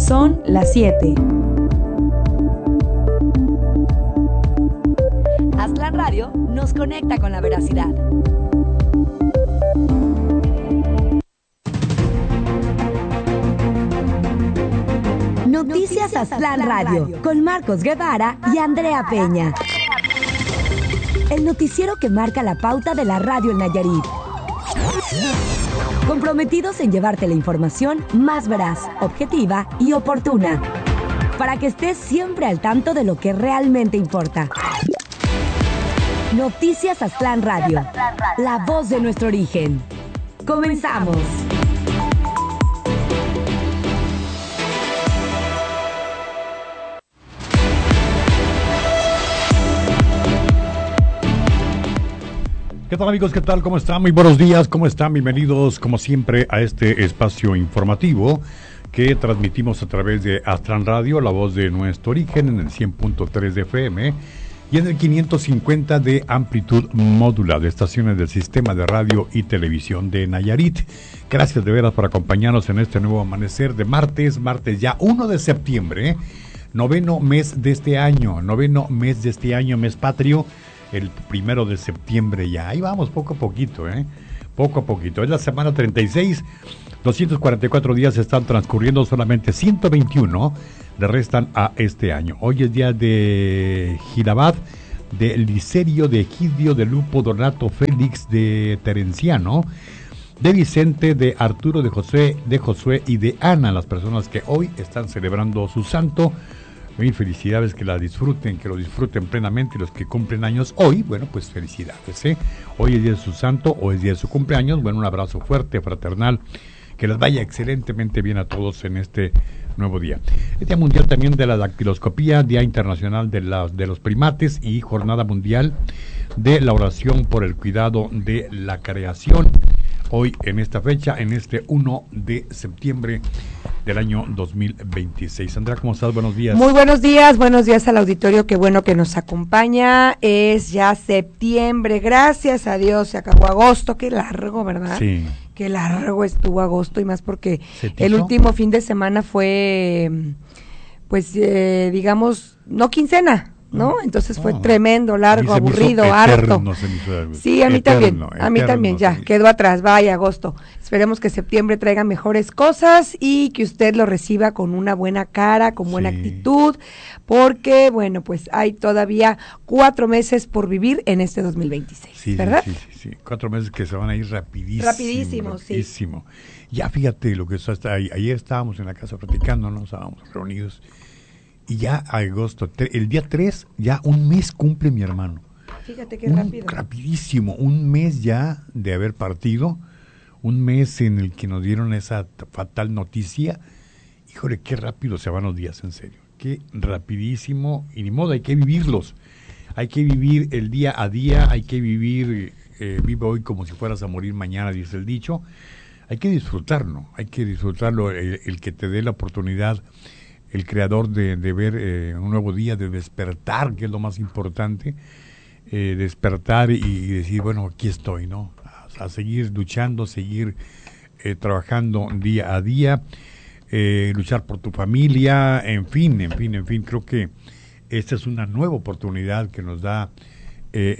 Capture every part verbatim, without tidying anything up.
Son las siete. Aztlán Radio nos conecta con la veracidad. Noticias Aztlán Radio con Marcos Guevara y Andrea Peña. El noticiero que marca la pauta de la radio en Nayarit. Comprometidos en llevarte la información más veraz, objetiva y oportuna, para que estés siempre al tanto de lo que realmente importa. Noticias Aztlán Radio, la voz de nuestro origen. Comenzamos. ¿Qué tal, amigos? ¿Qué tal? ¿Cómo están? Muy buenos días. ¿Cómo están? Bienvenidos, como siempre, a este espacio informativo que transmitimos a través de Aztlán Radio, la voz de nuestro origen, en el cien punto tres de F M y en el quinientos cincuenta de amplitud módula de estaciones del Sistema de Radio y Televisión de Nayarit. Gracias de veras por acompañarnos en este nuevo amanecer de martes, martes ya uno de septiembre, noveno mes de este año, noveno mes de este año, mes patrio. El primero de septiembre ya, ahí vamos poco a poquito, ¿eh? Poco a poquito. Es la semana treinta y seis, doscientos cuarenta y cuatro días están transcurriendo, solamente ciento veintiuno le restan a este año. Hoy es día de Gilabad, de Licerio, de Egidio, de Lupo, Donato, Félix, de Terenciano, de Vicente, de Arturo, de José, de Josué y de Ana, las personas que hoy están celebrando su santo. Mil felicidades, que la disfruten, que lo disfruten plenamente. Y los que cumplen años hoy, bueno, pues felicidades, ¿eh? Hoy es día de su santo, o es día de su cumpleaños. Bueno, un abrazo fuerte, fraternal, que les vaya excelentemente bien a todos en este nuevo día. Es Día Mundial también de la Dactiloscopía, Día Internacional de, la, de los Primates y Jornada Mundial de la Oración por el Cuidado de la Creación. Hoy, en esta fecha, en este uno de septiembre del año dos mil veintiséis. Andrea, ¿cómo estás? Buenos días. Muy buenos días, buenos días al auditorio, qué bueno que nos acompaña. Es ya septiembre, gracias a Dios, se acabó agosto, qué largo, ¿verdad? Sí. Qué largo estuvo agosto, y más porque el último fin de semana fue, pues, eh, digamos, no quincena, ¿no? Entonces fue oh, tremendo, largo, aburrido, harto. Sí, a mí eterno, también, a eterno, mí también, ya, sí. Quedó atrás, vaya agosto. Esperemos que septiembre traiga mejores cosas y que usted lo reciba con una buena cara, con buena sí. actitud, porque, bueno, pues hay todavía cuatro meses por vivir en este dos mil veintiséis, sí, ¿verdad? Sí, sí, sí, cuatro meses que se van a ir rapidísimo. Rapidísimo, rapidísimo. sí. Ya fíjate lo que está hasta ahí. Ayer estábamos en la casa platicando, ¿no? Estábamos reunidos. Y ya agosto, el día tres, ya un mes cumple mi hermano. Fíjate qué un, rápido. Rapidísimo, un mes ya de haber partido, un mes en el que nos dieron esa fatal noticia. Híjole, qué rápido se van los días, en serio. Qué rapidísimo, y ni modo, hay que vivirlos. Hay que vivir el día a día, hay que vivir, eh, vive hoy como si fueras a morir mañana, dice el dicho. Hay que disfrutarlo, hay que disfrutarlo, el, el que te dé la oportunidad, el creador de, de ver eh, un nuevo día, de despertar, que es lo más importante, eh, despertar y, y decir, bueno, aquí estoy, ¿no? A, a seguir luchando, seguir eh, trabajando día a día, eh, luchar por tu familia, en fin, en fin, en fin, creo que esta es una nueva oportunidad que nos da eh,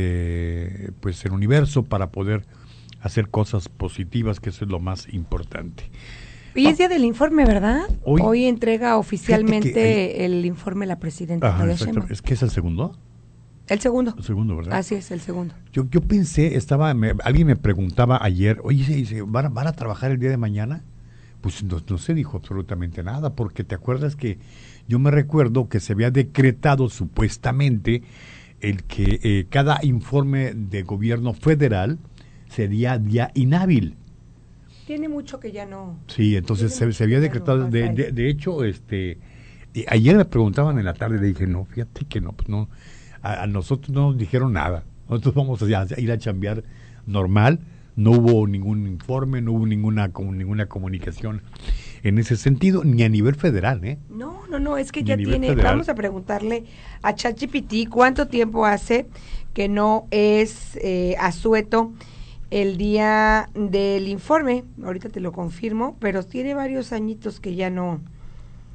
este, pues el universo para poder hacer cosas positivas, que eso es lo más importante. Hoy es día del informe, ¿verdad? Hoy, Hoy entrega oficialmente hay... el informe la presidenta. Ajá, ¿es que es el segundo? El segundo. El segundo, ¿verdad? Así es, el segundo. Yo yo pensé, estaba, me, alguien me preguntaba ayer, oye, dice, ¿van, ¿van a trabajar el día de mañana? Pues no, no se dijo absolutamente nada, porque te acuerdas que yo me recuerdo que se había decretado supuestamente el que eh, cada informe de gobierno federal sería día inhábil. Tiene mucho que ya no. Sí, entonces se, se había decretado, no de, de, de hecho, este, ayer me preguntaban en la tarde, le dije, no, fíjate que no, pues no, a, a nosotros no nos dijeron nada, nosotros vamos a, a ir a chambear normal, no hubo ningún informe, no hubo ninguna, como, ninguna comunicación en ese sentido, ni a nivel federal, ¿eh? No, no, no, es que ni ya tiene, federal. Vamos a preguntarle a ChatGPT cuánto tiempo hace que no es eh, asueto el día del informe, ahorita te lo confirmo, pero tiene varios añitos que ya no,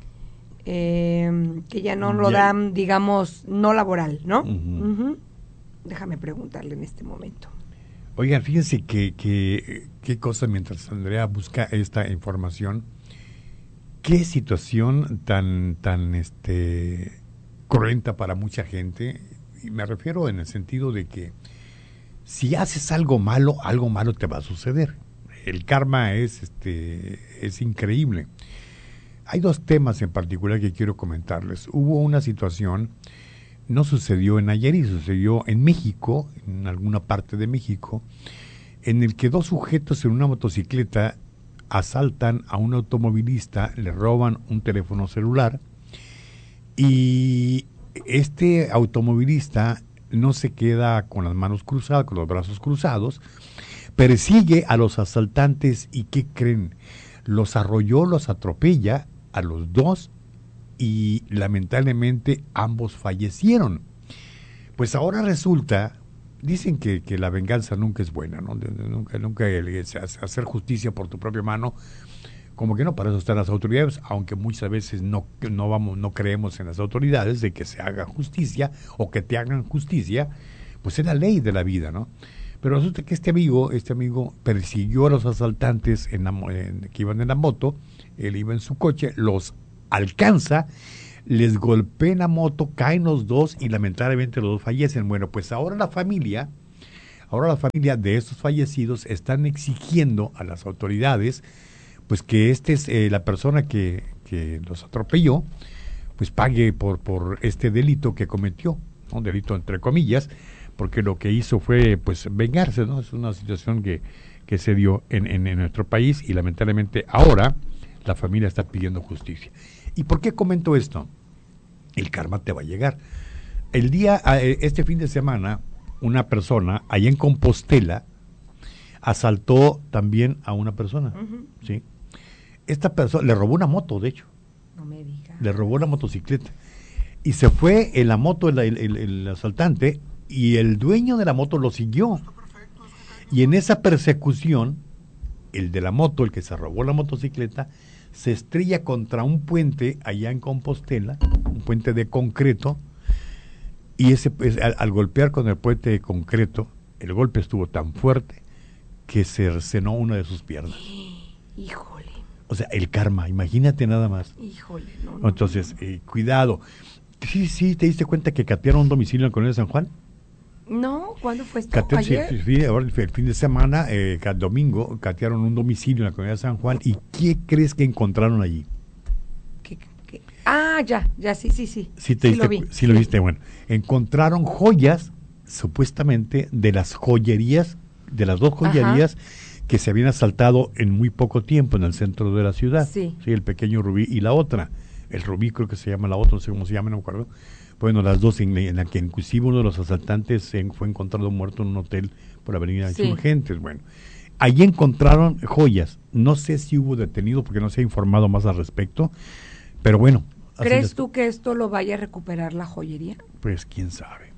eh, que ya no lo dan, digamos, no laboral, ¿no? Uh-huh. Uh-huh. Déjame preguntarle en este momento. Oigan, fíjense que, que, qué cosa, mientras Andrea busca esta información, qué situación tan, tan, este, cruenta para mucha gente, y me refiero en el sentido de que si haces algo malo, algo malo te va a suceder. El karma es, este, es increíble. Hay dos temas en particular que quiero comentarles. Hubo una situación, no sucedió en Nayarit, sucedió en México, en alguna parte de México, en el que dos sujetos en una motocicleta asaltan a un automovilista, le roban un teléfono celular y este automovilista no se queda con las manos cruzadas, con los brazos cruzados, persigue a los asaltantes y ¿qué creen? Los arrolló, los atropella a los dos y lamentablemente ambos fallecieron. Pues ahora resulta, dicen que, que la venganza nunca es buena, ¿no? Nunca, nunca el, hacer justicia por tu propia mano, como que no, para eso están las autoridades, aunque muchas veces no, no vamos, no creemos en las autoridades de que se haga justicia o que te hagan justicia, pues es la ley de la vida, ¿no? Pero resulta que este amigo, este amigo persiguió a los asaltantes en la, en, que iban en la moto, él iba en su coche, los alcanza, les golpea en la moto, caen los dos y lamentablemente los dos fallecen. Bueno, pues ahora la familia, ahora la familia de estos fallecidos están exigiendo a las autoridades, pues que este es eh, la persona que, que los atropelló, pues pague por, por este delito que cometió, un delito entre comillas, porque lo que hizo fue pues vengarse, ¿no? Es una situación que, que se dio en, en, en nuestro país y lamentablemente ahora la familia está pidiendo justicia. ¿Y por qué comento esto? El karma te va a llegar. El día, este fin de semana, una persona allá en Compostela asaltó también a una persona, uh-huh. ¿sí? Esta persona le robó una moto, de hecho. No me digas. Le robó la motocicleta. Y se fue en la moto el, el, el, el asaltante y el dueño de la moto lo siguió. Y en esa persecución, el de la moto, el que se robó la motocicleta, se estrella contra un puente allá en Compostela, un puente de concreto, y ese pues, al, al golpear con el puente de concreto, el golpe estuvo tan fuerte que se cenó una de sus piernas. Híjole. O sea, el karma, imagínate nada más. Híjole, no, no, Entonces, no. Eh, cuidado. Sí, sí, ¿te diste cuenta que catearon un domicilio en la colonia de San Juan? No, ¿cuándo fue esto? Catearon, ¿Ayer? Sí, sí, ahora el fin de semana, eh, domingo, catearon un domicilio en la colonia de San Juan. ¿Y qué crees que encontraron allí? ¿Qué, qué? Ah, ya, ya, sí, sí, sí. Sí, te sí diste, lo vi. Sí lo viste, bueno. Encontraron joyas, supuestamente, de las joyerías, de las dos joyerías, ajá, que se habían asaltado en muy poco tiempo en el centro de la ciudad. Sí. Sí, el pequeño Rubí y la otra. El Rubí creo que se llama la otra, no sé cómo se llama, no me acuerdo. Bueno, las dos, en, en la que inclusive uno de los asaltantes se, fue encontrado muerto en un hotel por Avenida sí. Insurgentes. Bueno, allí encontraron joyas. No sé si hubo detenido porque no se ha informado más al respecto, pero bueno. ¿Crees les... tú que esto lo vaya a recuperar la joyería? Pues quién sabe.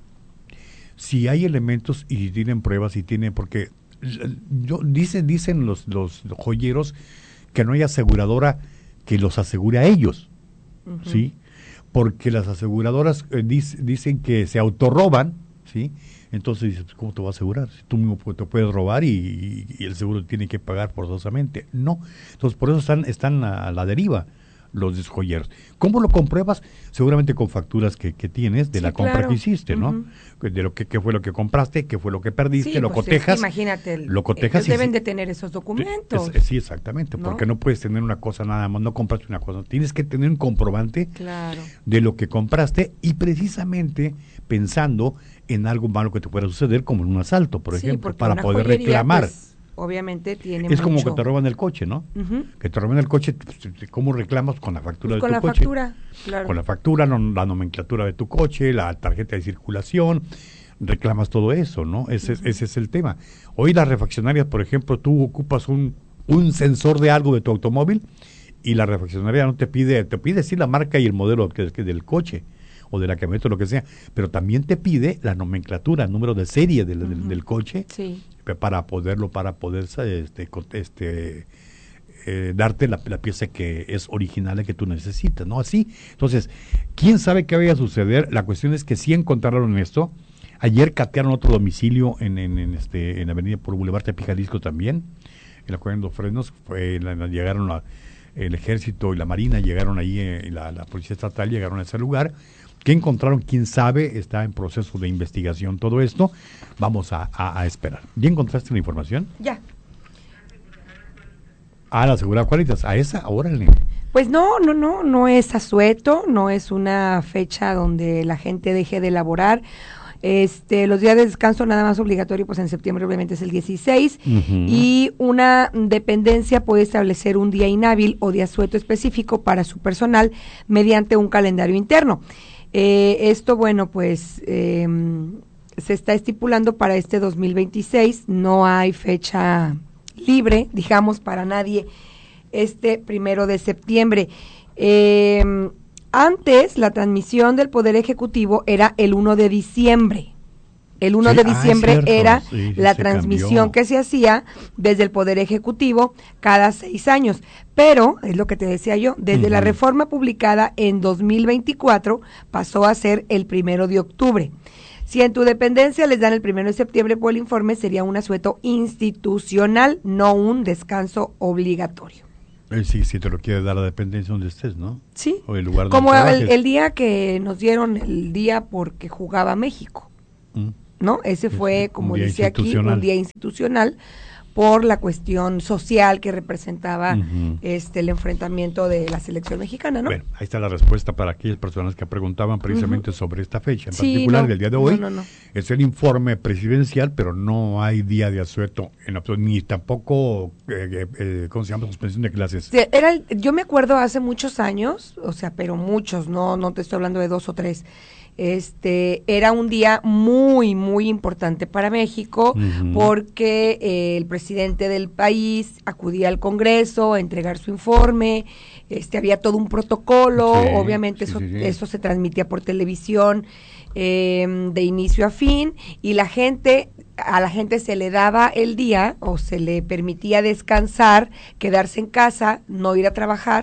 Si hay elementos y tienen pruebas y tienen, porque yo, dicen, dicen los, los joyeros que no hay aseguradora que los asegure a ellos, uh-huh. ¿sí? Porque las aseguradoras eh, dic, dicen que se autorroban, ¿sí? Entonces dices, ¿cómo te va a asegurar? Si tú mismo te puedes robar y, y, y el seguro tiene que pagar forzosamente. No. Entonces por eso están, están a, a la deriva los joyeros. ¿Cómo lo compruebas? Seguramente con facturas que, que tienes de sí, la compra claro. que hiciste, ¿no? Uh-huh. De lo que, que fue lo que compraste, qué fue lo que perdiste, sí, lo pues cotejas. Es que imagínate, el, lo cotejas ellos deben de tener esos documentos. Es, sí, exactamente, ¿no? Porque no puedes tener una cosa nada más, no compraste una cosa, tienes que tener un comprobante claro. de lo que compraste y precisamente pensando en algo malo que te pueda suceder, como en un asalto, por sí, ejemplo, para poder reclamar. Pues, obviamente tiene es mucho. Como que te roban el coche, ¿no? Uh-huh. Que te roban el coche, ¿cómo reclamas? Con la factura pues de tu tu coche. Con la factura, claro. Con la factura, no, la nomenclatura de tu coche, la tarjeta de circulación, reclamas todo eso, ¿no? Ese, uh-huh. ese es el tema. Hoy las refaccionarias, por ejemplo, tú ocupas un, un sensor de algo de tu automóvil y la refaccionaria no te pide, te pide sí la marca y el modelo que, que del coche o de la camioneta o lo que sea, pero también te pide la nomenclatura, el número de serie del, uh-huh. del, del coche, sí. para poderlo, para poder este, este eh, darte la, la pieza que es original, la que tú necesitas, ¿no? Así. Entonces, ¿quién sabe qué vaya a suceder? La cuestión es que sí encontraron esto. Ayer catearon otro domicilio en, en, en, este, en la avenida por Boulevard Tepi, Jalisco también, en la Colonia Dos Frenos. Fue, la, la, llegaron la, el ejército y la marina, llegaron ahí, eh, la, la policía estatal, llegaron a ese lugar. ¿Qué encontraron? ¿Quién sabe? Está en proceso de investigación todo esto. Vamos a, a, a esperar. ¿Ya encontraste la información? Ya. Ah, la seguridad, ¿cuálitas? ¿A esa? Órale. Pues no, no, no, no es asueto, no es una fecha donde la gente deje de laborar. Este, los días de descanso nada más obligatorio, pues en septiembre obviamente es el dieciséis, uh-huh. Y una dependencia puede establecer un día inhábil o día asueto específico para su personal mediante un calendario interno. Eh, esto, bueno, pues eh, se está estipulando para este dos mil veintiséis, no hay fecha libre, digamos, para nadie este primero de septiembre. Eh, antes, la transmisión del Poder Ejecutivo era el uno de diciembre. El uno sí, de diciembre ah, era sí, sí, la transmisión cambió. Que se hacía desde el Poder Ejecutivo cada seis años. Pero, es lo que te decía yo, desde uh-huh. la reforma publicada en dos mil veinticuatro pasó a ser el primero de octubre. Si en tu dependencia les dan el primero de septiembre por el informe, sería un asueto institucional, no un descanso obligatorio. Eh, sí, sí te lo quiere dar la dependencia donde estés, ¿no? Sí, o el lugar como el, el día que nos dieron el día porque jugaba México. Mm. ¿No? Ese fue, sí, como dice aquí, un día institucional por la cuestión social que representaba uh-huh. este el enfrentamiento de la selección mexicana, ¿no? Bueno, ahí está la respuesta para aquellas personas que preguntaban precisamente uh-huh. sobre esta fecha. En sí, particular, no, del día de hoy, no, no, no. es el informe presidencial, pero no hay día de asueto, en absoluto, ni tampoco, eh, eh, ¿cómo se llama? Suspensión de clases. Sí, era el, yo me acuerdo hace muchos años, o sea, pero muchos, no, no te estoy hablando de dos o tres. Este era un día muy, muy importante para México uh-huh. porque eh, el presidente del país acudía al Congreso a entregar su informe, este había todo un protocolo, sí, obviamente sí, eso, sí, sí. eso se transmitía por televisión eh, de inicio a fin, y la gente, a la gente se le daba el día o se le permitía descansar, quedarse en casa, no ir a trabajar,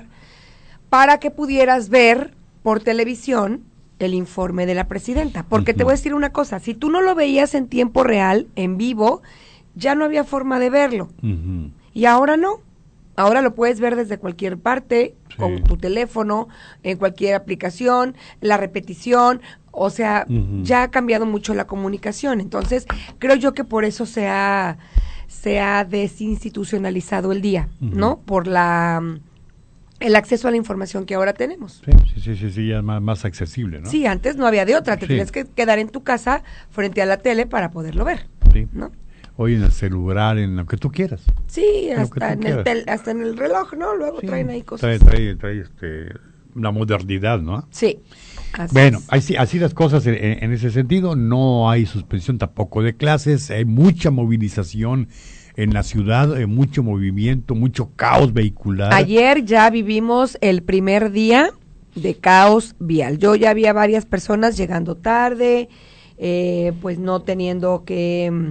para que pudieras ver por televisión el informe de la presidenta, porque uh-huh. te voy a decir una cosa, si tú no lo veías en tiempo real, en vivo, ya no había forma de verlo, uh-huh. y ahora no, ahora lo puedes ver desde cualquier parte, sí. con tu teléfono, en cualquier aplicación, la repetición, o sea, uh-huh. ya ha cambiado mucho la comunicación, entonces creo yo que por eso se ha, se ha desinstitucionalizado el día, uh-huh. ¿no? Por la... el acceso a la información que ahora tenemos. Sí, sí, sí, sí, ya es más, más accesible, ¿no? Sí, antes no había de otra, te sí. tenías que quedar en tu casa frente a la tele para poderlo ver, sí. ¿no? Hoy en el celular, en lo que tú quieras. Sí, hasta en, el tel, hasta en el reloj, ¿no? Luego sí, traen ahí cosas. Trae, trae, trae este, la modernidad, ¿no? Sí. Así bueno, así, así las cosas en, en ese sentido, no hay suspensión tampoco de clases, hay mucha movilización en la ciudad, eh, mucho movimiento, mucho caos vehicular. Ayer ya vivimos el primer día de caos vial. Yo ya había varias personas llegando tarde, eh, pues no teniendo que,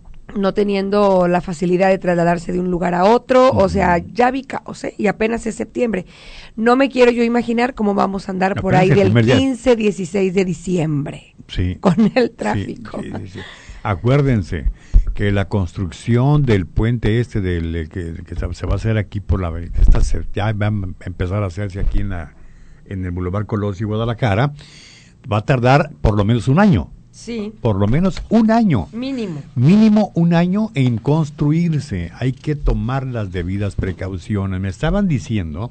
no teniendo la facilidad de trasladarse de un lugar a otro, uh-huh. o sea, ya vi caos, ¿eh? Y apenas es septiembre. No me quiero yo imaginar cómo vamos a andar apenas por ahí del quince, dieciséis de diciembre, sí. con el tráfico. Sí, sí, sí. Acuérdense que la construcción del puente este del que, que se va a hacer aquí por la que está, ya va a empezar a hacerse aquí en la en el Boulevard Colosio y Guadalajara, va a tardar por lo menos un año. Sí. Por lo menos un año. Mínimo. Mínimo un año en construirse. Hay que tomar las debidas precauciones. Me estaban diciendo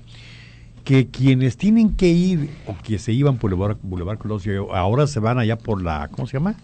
que quienes tienen que ir o que se iban por el Boulevard, Boulevard Colosio ahora se van allá por la, ¿cómo se llama?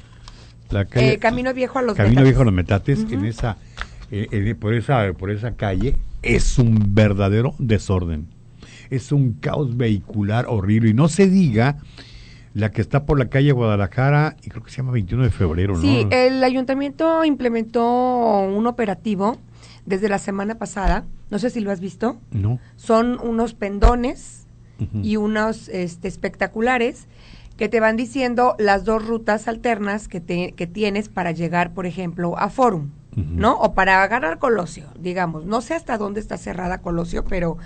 La calle, eh, Camino Viejo a los Camino Metates. Viejo a los Metates, uh-huh. en esa, eh, eh, por esa, por esa calle, es un verdadero desorden. Es un caos vehicular horrible. Y no se diga la que está por la calle Guadalajara, y creo que se llama veintiuno de febrero, ¿no? Sí, el ayuntamiento implementó un operativo desde la semana pasada. No sé si lo has visto. No. Son unos pendones uh-huh. y unos este, espectaculares que te van diciendo las dos rutas alternas que, te, que tienes para llegar, por ejemplo, a Forum, uh-huh. ¿no? O para agarrar Colosio, digamos. No sé hasta dónde está cerrada Colosio, pero,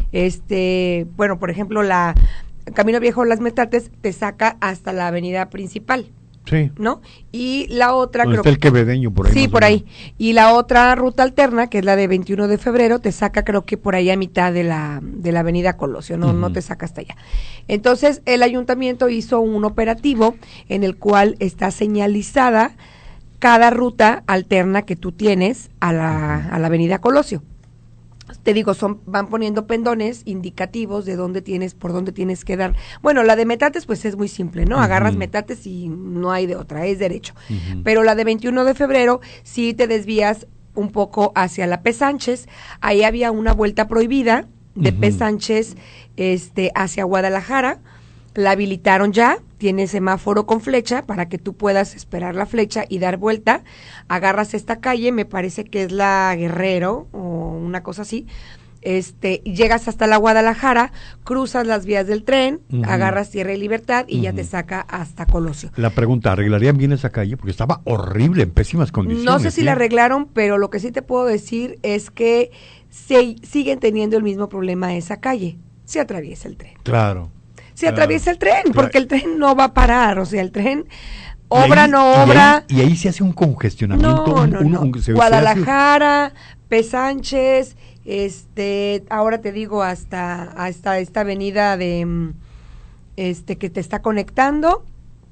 este, bueno, por ejemplo, la Camino Viejo Las Metates te saca hasta la avenida principal. Sí. ¿No? Y la otra creo está el Quevedeño por ahí. Sí, por ahí. Y la otra ruta alterna, que es la de veintiuno de febrero, te saca creo que por ahí a mitad de la de la avenida Colosio, no uh-huh. no te saca hasta allá. Entonces, el ayuntamiento hizo un operativo en el cual está señalizada cada ruta alterna que tú tienes a la a la avenida Colosio. Te digo, son van poniendo pendones indicativos de dónde tienes, por dónde tienes que dar. Bueno, la de Metates pues es muy simple, ¿no? Uh-huh. Agarras Metates y no hay de otra, es derecho. Uh-huh. Pero la de veintiuno de febrero sí te desvías un poco hacia la P. Sánchez. Ahí había una vuelta prohibida de uh-huh. P. Sánchez este, hacia Guadalajara. La habilitaron ya, tiene semáforo con flecha para que tú puedas esperar la flecha y dar vuelta. Agarras esta calle, me parece que es la Guerrero o una cosa así. Este, llegas hasta la Guadalajara, cruzas las vías del tren, uh-huh. agarras Tierra y Libertad y uh-huh. ya te saca hasta Colosio. La pregunta, ¿arreglarían bien esa calle? Porque estaba horrible, en pésimas condiciones. No sé si ¿sí? la arreglaron, pero lo que sí te puedo decir es que se, siguen teniendo el mismo problema esa calle. Se atraviesa el tren. Claro. Se atraviesa el tren, porque el tren no va a parar, o sea, el tren obra, ahí, no obra. Y ahí, y ahí se hace un congestionamiento. No, no, un, no. Un, se, Guadalajara, se hace... P. Sánchez, este, ahora te digo hasta, hasta esta avenida de, este, que te está conectando,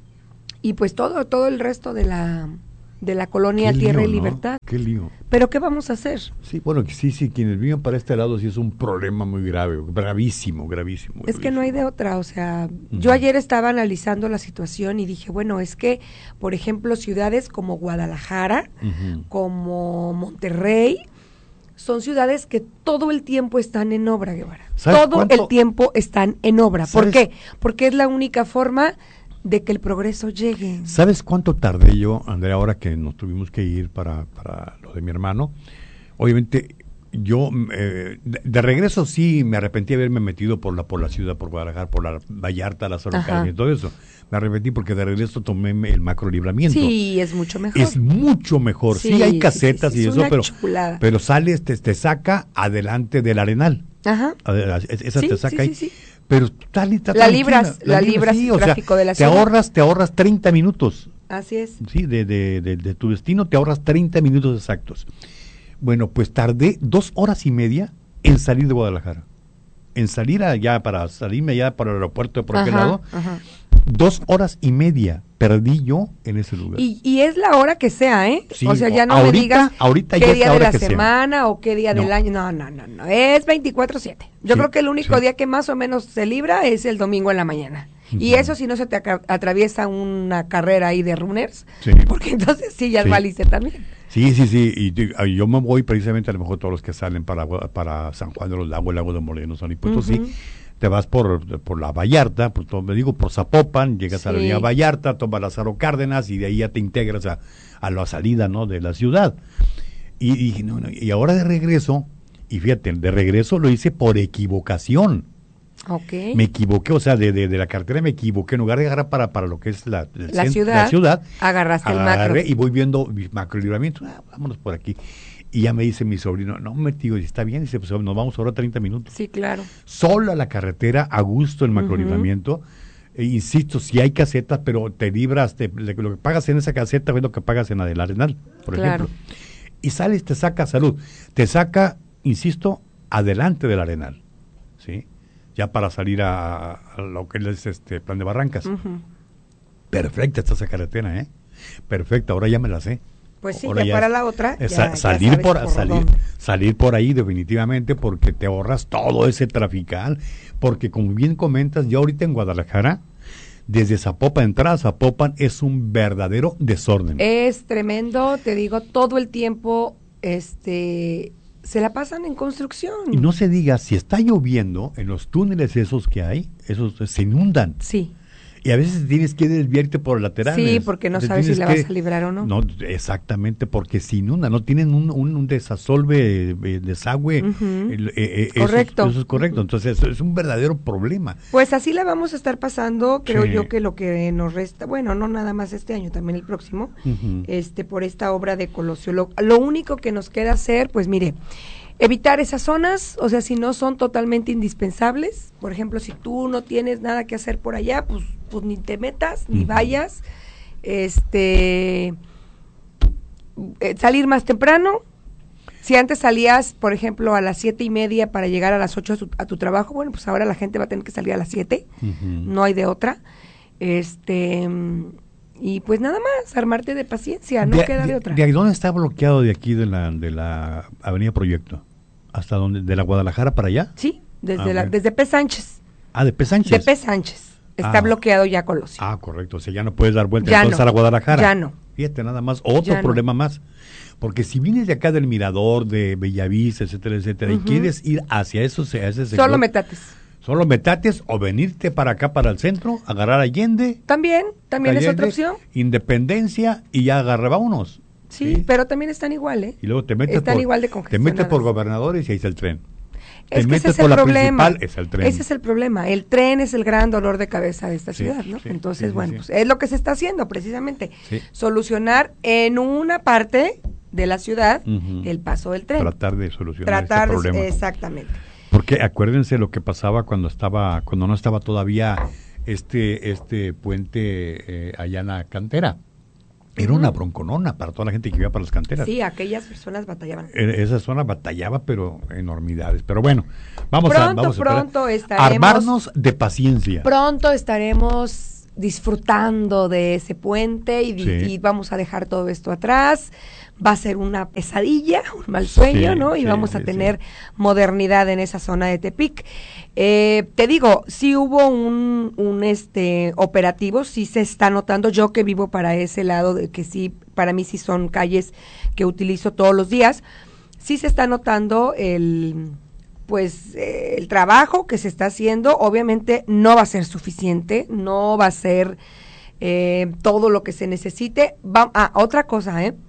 y pues todo, todo el resto de la, de la colonia lío, Tierra y ¿no? Libertad. Qué lío. Pero ¿qué vamos a hacer? Sí, bueno, sí, sí, quienes viven para este lado sí es un problema muy grave, gravísimo, gravísimo. Es gravísimo. que no hay de otra, o sea, uh-huh. yo ayer estaba analizando la situación y dije, bueno, es que, por ejemplo, ciudades como Guadalajara, uh-huh. como Monterrey, son ciudades que todo el tiempo están en obra, Guevara. Todo cuánto? el tiempo están en obra. ¿Por qué? Porque es la única forma de que el progreso llegue. ¿Sabes cuánto tardé yo, Andrea, ahora que nos tuvimos que ir para, para lo de mi hermano? Obviamente, yo eh, de, de regreso sí me arrepentí de haberme metido por la por la ciudad, por Guadalajara, por la Vallarta, la Sorocaba y todo eso. Me arrepentí porque de regreso tomé el macrolibramiento. Sí, es mucho mejor. Es mucho mejor. Sí, sí hay casetas sí, sí, sí, y eso, pero chulada. pero sales, te, te saca adelante del Arenal. Ajá. Esa sí, te saca sí, ahí. Sí, sí. Pero tal y tal. La libras, la, la libras sí, el o tráfico sea, de la te ciudad. ahorras, te ahorras treinta minutos. Así es. Sí, de, de, de, de tu destino te ahorras treinta minutos exactos. Bueno, pues tardé dos horas y media en salir de Guadalajara. En salir allá, para salirme allá para el aeropuerto, por aquel lado. Ajá. Dos horas y media perdí yo en ese lugar. Y, y es la hora que sea, ¿eh? Sí, o sea, ya no ahorita, me digas ahorita qué ya día es de la que semana sea. o qué día no. del año. No, no, no, no. Es veinticuatro siete. Yo sí, creo que el único sí. día que más o menos se libra es el domingo en la mañana. Uh-huh. Y eso si no se te atraviesa una carrera ahí de runners, sí. porque entonces sí, ya sí. valiste también. Sí, sí, sí, y yo me voy precisamente a lo mejor todos los que salen para, para San Juan de los Lagos, el Lago de Moreno, San Potosí, uh-huh. te vas por, por la Vallarta, por todo, me digo, por Zapopan, llegas sí. a la avenida Vallarta, tomas Lázaro Cárdenas y de ahí ya te integras a, a la salida, ¿no?, de la ciudad. Y dije, no, no, y ahora de regreso, y fíjate, de regreso lo hice por equivocación. Okay. Me equivoqué, o sea, de, de, de la carretera me equivoqué, en lugar de agarrar para, para lo que es la, la, cent- ciudad, la ciudad, agarraste el macro. Y voy viendo mi macrolibramiento, ah, vámonos por aquí. Y ya me dice mi sobrino, no, me digo, está bien, dice, pues nos vamos ahora treinta minutos. Sí, claro. Sola la carretera, a gusto el macrolibramiento. Uh-huh. E insisto, si hay casetas, pero te libras, te, lo que pagas en esa caseta es lo que pagas en la del Arenal, por claro. ejemplo. Y sales, te saca salud, te saca, insisto, adelante del Arenal, ¿sí? Ya para salir a, a lo que es este Plan de Barrancas. Uh-huh. Perfecta está esa carretera, ¿eh? Perfecta, ahora ya me la sé. Pues sí, ahora ya, ya para la otra. Ya, ya, salir ya por, por salir, salir por ahí definitivamente porque te ahorras todo ese trafical, porque como bien comentas, ya ahorita en Guadalajara, desde Zapopan, entrada a Zapopan, es un verdadero desorden. Es tremendo, te digo, todo el tiempo, este... se la pasan en construcción. Y no se diga, si está lloviendo, en los túneles esos que hay, esos se inundan. Sí. Y a veces tienes que desviarte por laterales. Sí, porque no Te sabes si tienes la que- vas a librar o no. No, exactamente, porque se inunda, no tienen un, un, un desasolve, eh, desagüe. Ujú. el- eh, eh, eso es- Correcto. Eso, es correcto, Ujú. entonces eso es un verdadero problema. Pues así la vamos a estar pasando, creo Sí. yo que lo que nos resta, bueno, no nada más este año, también el próximo, Ujú. este, por esta obra de Colosio. Lo, lo único que nos queda hacer, pues mire, evitar esas zonas, o sea, si no son totalmente indispensables, por ejemplo, si tú no tienes nada que hacer por allá, pues, pues ni te metas, ni Ujú. vayas, este, eh, salir más temprano. Si antes salías, por ejemplo, a las siete y media para llegar a las ocho a, su- a tu trabajo, bueno, pues ahora la gente va a tener que salir a las siete, Ujú. no hay de otra. Este, mm, y pues nada más, armarte de paciencia, no de, queda de, de- otra. ¿De ahí dónde está bloqueado de aquí de la, de la Avenida Proyecto? ¿Hasta dónde? ¿De la Guadalajara para allá? Sí, desde, Ah, la, ok. desde P. Sánchez. Ah, de P. Sánchez. De P. Sánchez. Está Ah. bloqueado ya Colosio. Ah, correcto. O sea, ya no puedes dar vuelta Ya entonces no, a la Guadalajara. ya no. Fíjate, nada más. Otro Ya no. problema más. Porque si vienes de acá del Mirador, de Bellavista, etcétera, etcétera, y Ujú. quieres ir hacia eso, hacia ese sector, Solo metates. solo metates o venirte para acá, para el centro, agarrar Allende. También, también es Allende, otra opción. Independencia y ya agarra, vámonos. Sí, pero también están igual, ¿eh? Y luego te metes Están por, igual de te congestionadas. metes por gobernadores y ahí está el tren. Es te que ese metes es por el la problema. principal, es el tren. Ese es el problema. El tren es el gran dolor de cabeza de esta Sí, ciudad, ¿no? sí, Entonces, sí, sí, bueno, sí. pues es lo que se está haciendo precisamente. Sí. Solucionar en una parte de la ciudad Ujú. el paso del tren. Tratar de solucionar Tratar este de- problema. exactamente. Porque acuérdense lo que pasaba cuando estaba, cuando no estaba todavía este, este puente eh, allá en la cantera. Era una bronconona para toda la gente que iba para las canteras. Sí, aquellas personas batallaban. E- Esa zona batallaba, pero enormidades. Pero bueno, vamos a, Pronto, vamos a esperar. pronto estaremos- Armarnos de paciencia. Pronto estaremos disfrutando de ese puente y, di- Sí. y vamos a dejar todo esto atrás. Va a ser una pesadilla, un mal sueño, Sí, ¿no? Y sí, vamos a sí, tener sí. modernidad en esa zona de Tepic. Eh, te digo, sí hubo un, un este operativo, sí se está notando. Yo que vivo para ese lado, de que sí, para mí sí son calles que utilizo todos los días, sí se está notando el pues eh, el trabajo que se está haciendo. Obviamente no va a ser suficiente, no va a ser eh, todo lo que se necesite. Va, ah, otra cosa, ¿eh?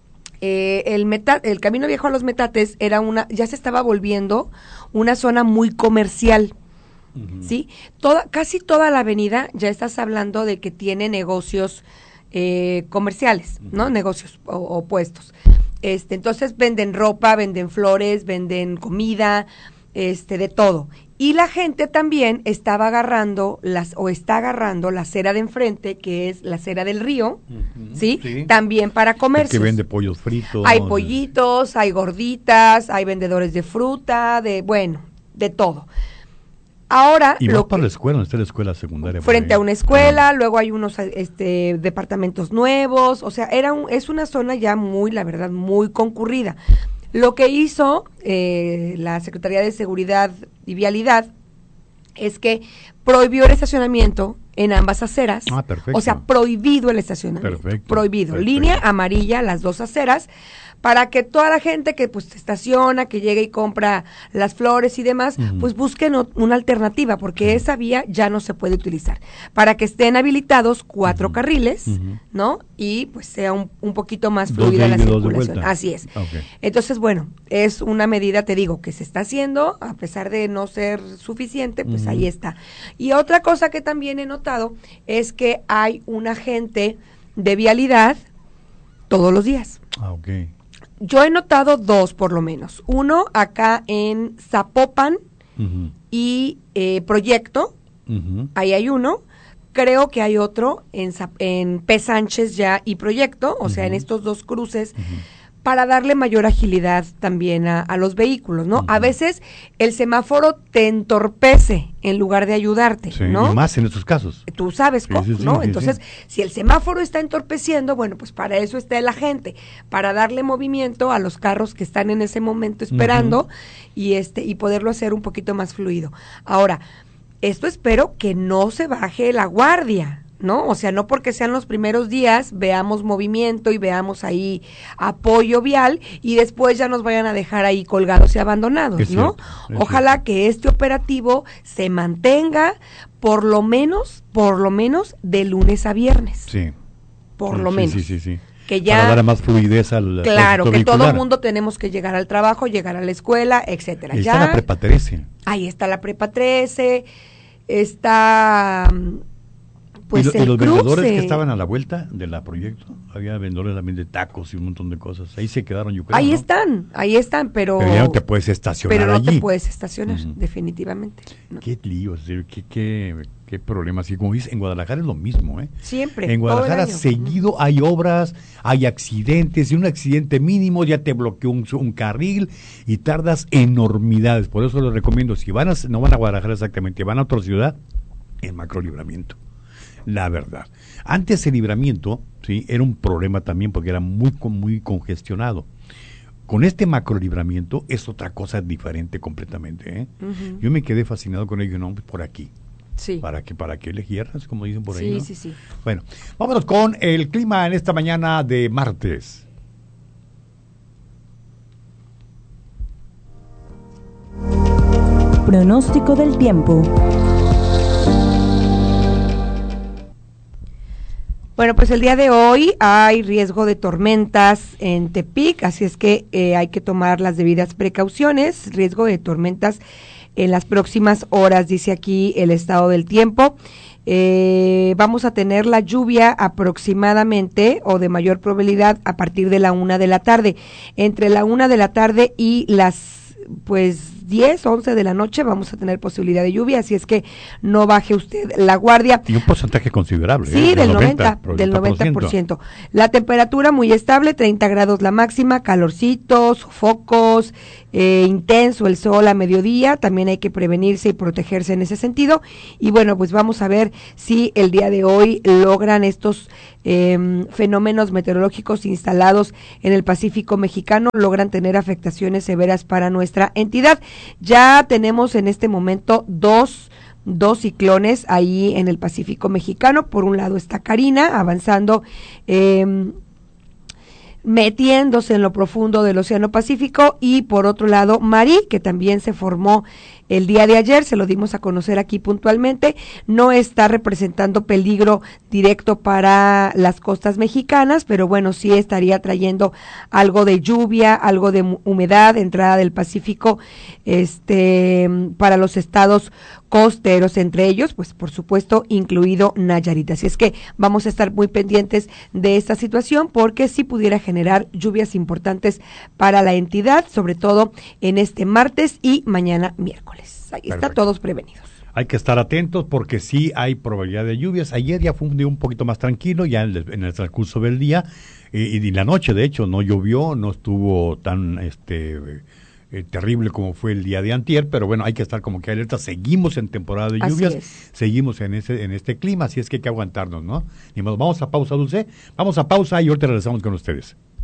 Eh, el meta, el camino viejo a los Metates era una, ya se estaba volviendo una zona muy comercial, Ujú. ¿sí? Toda, casi toda la avenida ya estás hablando de que tiene negocios eh, comerciales, ¿no? Ujú. Negocios o, o puestos. Este, entonces venden ropa, venden flores, venden comida, este, de todo. Y la gente también estaba agarrando las, o está agarrando la acera de enfrente, que es la acera del río, Ujú. ¿sí? Sí. También para El comercios. que vende pollos fritos. Hay pollitos, hay gorditas, hay vendedores de fruta, de, bueno, de todo. Ahora, Y lo más para que- la escuela, donde está la escuela secundaria. por frente ahí. a una escuela, luego hay unos este departamentos nuevos, o sea, era un, es una zona ya muy, la verdad, muy concurrida. Lo que hizo eh, la Secretaría de Seguridad y Vialidad es que prohibió el estacionamiento en ambas aceras. Ah, perfecto. O sea, prohibido el estacionamiento. Perfecto, Prohibido. perfecto. Línea amarilla, las dos aceras, para que toda la gente que pues estaciona, que llega y compra las flores y demás, Ujú. pues busquen o- una alternativa, porque esa vía ya no se puede utilizar. Para que estén habilitados cuatro Ujú. carriles, Ujú. ¿no? Y pues sea un, un poquito más Dos de fluida la ida y dos de circulación. vuelta. Así es. Ok. Entonces, bueno, es una medida, te digo, que se está haciendo, a pesar de no ser suficiente, pues Ujú. ahí está. Y otra cosa que también he notado es que hay un agente de vialidad todos los días. Ah, ok. Yo he notado dos por lo menos. Uno acá en Zapopan Ujú. y eh, Proyecto, Ujú. ahí hay uno. Creo que hay otro en, Zap- en P. Sánchez ya y Proyecto, o sea, en Ujú. estos dos cruces, Ujú. para darle mayor agilidad también a, a los vehículos, ¿no? A Ujú. veces el semáforo te entorpece en lugar de ayudarte, Sí, ¿no? y más en estos casos. Tú sabes Sí, cómo, sí, sí, ¿no? sí, Entonces, sí. si el semáforo está entorpeciendo, bueno, pues para eso está el agente, para darle movimiento a los carros que están en ese momento esperando Ujú. y este y poderlo hacer un poquito más fluido. Ahora, esto espero que no se baje la guardia, ¿no? O sea, no porque sean los primeros días veamos movimiento y veamos ahí apoyo vial y después ya nos vayan a dejar ahí colgados y abandonados, es ¿no? Cierto, Ojalá cierto. que este operativo se mantenga por lo menos, por lo menos de lunes a viernes. Sí. Por sí, lo sí, menos. Sí, sí, sí. Que ya, para dar más fluidez al claro, que vehicular. todo el mundo tenemos que llegar al trabajo, llegar a la escuela, etcétera. Ahí ya, está la prepa trece. Ahí está la prepa trece, está pues ¿Y, lo, el y los cruce. vendedores que estaban a la vuelta de la proyecto? Había vendedores también de tacos y un montón de cosas. Ahí se quedaron, yo creo. Ahí ¿no? están, ahí están, pero... Pero ya no te puedes estacionar Pero no allí. te puedes estacionar, Uh-huh. definitivamente. ¿no? Qué lío, qué, qué, qué problemas. Y como dices, en Guadalajara es lo mismo, ¿eh? Siempre. En Guadalajara todo el año. seguido hay obras, hay accidentes, y un accidente mínimo ya te bloqueó un, un carril y tardas enormidades. Por eso les recomiendo, si van a, no van a Guadalajara exactamente, van a otra ciudad, el Macrolibramiento. La verdad. Antes el Libramiento, sí, era un problema también porque era muy, muy congestionado. Con este Macrolibramiento es otra cosa diferente completamente, ¿eh? Uh-huh. Yo me quedé fascinado con ello, no, pues por aquí. Sí. ¿Para qué, para qué le hierras, como dicen por ahí? Sí, ¿no? sí, sí. Bueno, vámonos con el clima en esta mañana de martes. Pronóstico del tiempo. Bueno, pues el día de hoy hay riesgo de tormentas en Tepic, así es que eh, hay que tomar las debidas precauciones, riesgo de tormentas en las próximas horas, dice aquí el estado del tiempo. Eh, vamos a tener la lluvia aproximadamente o de mayor probabilidad a partir de la una de la tarde. Entre la una de la tarde y las, pues, diez, once de la noche vamos a tener posibilidad de lluvia, así es que no baje usted la guardia. Y un porcentaje considerable. Sí, ¿eh? del noventa, noventa, del noventa por ciento. La temperatura muy estable, treinta grados la máxima, calorcitos, focos, eh, intenso el sol a mediodía, también hay que prevenirse y protegerse en ese sentido. Y bueno, pues vamos a ver si el día de hoy logran estos eh, fenómenos meteorológicos instalados en el Pacífico mexicano, logran tener afectaciones severas para nuestra entidad. Ya tenemos en este momento dos, dos ciclones ahí en el Pacífico mexicano. Por un lado está Karina avanzando, eh, metiéndose en lo profundo del Océano Pacífico, y por otro lado Marí, que también se formó el día de ayer, se lo dimos a conocer aquí puntualmente, no está representando peligro directo para las costas mexicanas, pero bueno, sí estaría trayendo algo de lluvia, algo de humedad, entrada del Pacífico, este, para los estados costeros, entre ellos, pues por supuesto, incluido Nayarit. Así es que vamos a estar muy pendientes de esta situación, porque sí pudiera generar lluvias importantes para la entidad, sobre todo en este martes y mañana miércoles. Ahí está, todos prevenidos. Hay que estar atentos porque sí hay probabilidad de lluvias. Ayer ya fue un día un poquito más tranquilo, ya en el, en el transcurso del día, eh, y la noche, de hecho, no llovió, no estuvo tan este eh, terrible como fue el día de antier, pero bueno, hay que estar como que alerta. Seguimos en temporada de lluvias, seguimos en ese en este clima, así es que hay que aguantarnos, ¿no? Y vamos a pausa, Dulce, vamos a pausa y ahorita regresamos con ustedes.